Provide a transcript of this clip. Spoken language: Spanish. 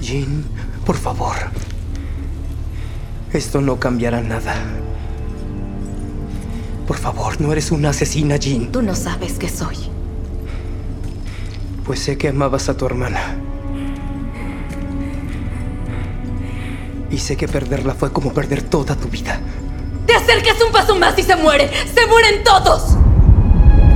Jean, por favor. Esto no cambiará nada. Por favor, no eres una asesina, Jean. Tú no sabes qué soy. Pues sé que amabas a tu hermana. Y sé que perderla fue como perder toda tu vida. ¡Te acercas un paso más y se muere! ¡Se mueren todos!